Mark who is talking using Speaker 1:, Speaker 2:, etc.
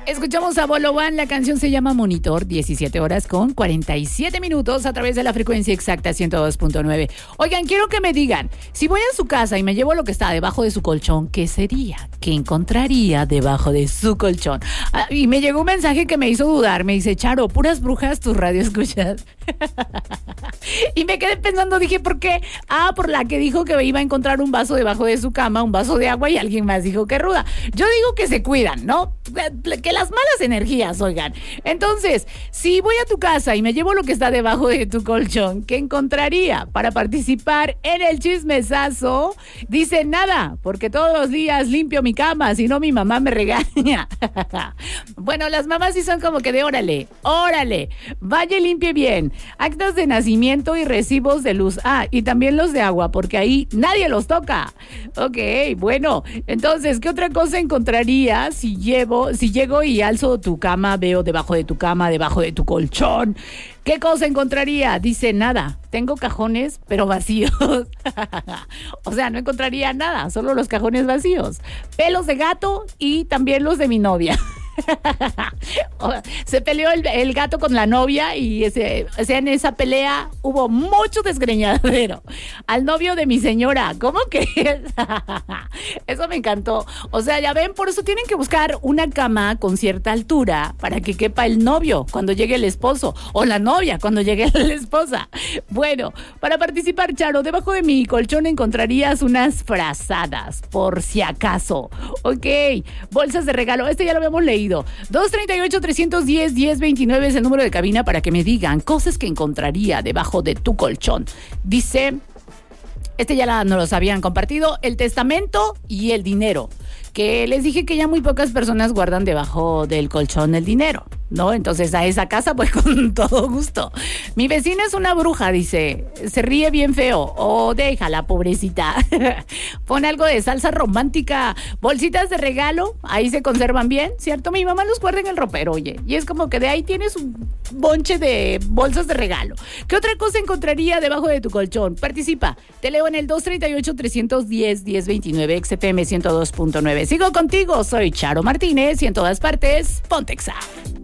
Speaker 1: Escuchamos a Bolo One, la canción se llama Monitor, 17 horas con 47 minutos a través de la frecuencia exacta 102.9. Oigan, quiero que me digan, si voy a su casa y me llevo lo que está debajo de su colchón, ¿qué sería? ¿Qué encontraría debajo de su colchón? Y me llegó un mensaje que me hizo dudar, me dice, Charo, puras brujas, tus radioescuchas. Y me quedé pensando, dije, ¿por qué? Por la que dijo que iba a encontrar un vaso debajo de su cama, un vaso de agua, y alguien más dijo que ruda. Yo digo que se cuidan, ¿no? Que las malas energías, oigan. Entonces, si voy a tu casa y me llevo lo que está debajo de tu colchón, ¿qué encontraría? Para participar en el chismesazo, dice nada, porque todos los días limpio mi cama, si no mi mamá me regaña. Bueno, las mamás sí son como que de órale, vaya y limpie bien. Actas de nacimiento y recibos de luz. Y también los de agua, porque ahí nadie los toca. Ok, bueno, entonces, ¿qué otra cosa encontraría si llego y alzo tu cama, veo debajo de tu cama, debajo de tu colchón? ¿Qué cosa encontraría? Dice nada. Tengo cajones, pero vacíos. O sea, no encontraría nada, solo los cajones vacíos. Pelos de gato y también los de mi novia. Se peleó el gato con la novia y en esa pelea hubo mucho desgreñadero. Al novio de mi señora, ¿cómo que? Eso me encantó. O sea, ya ven, por eso tienen que buscar una cama con cierta altura para que quepa el novio cuando llegue el esposo, o la novia cuando llegue la esposa. Bueno, para participar, Charo, debajo de mi colchón encontrarías unas frazadas, por si acaso. Ok, bolsas de regalo, este ya lo habíamos leído. 238-310-1029 es el número de cabina para que me digan cosas que encontraría debajo de tu colchón. Dice, nos los habían compartido, el testamento y el dinero, que les dije que ya muy pocas personas guardan debajo del colchón el dinero, ¿no? Entonces a esa casa pues con todo gusto. Mi vecina es una bruja, dice, se ríe bien feo, déjala, pobrecita. Pon algo de salsa romántica, bolsitas de regalo, ahí se conservan bien, ¿cierto? Mi mamá los guarda en el ropero, oye, y es como que de ahí tienes un bonche de bolsas de regalo. ¿Qué otra cosa encontraría debajo de tu colchón? Participa, te leo en el 238-310-1029, XFM 102.9. Sigo contigo, soy Charo Martínez y en todas partes, Pontexa.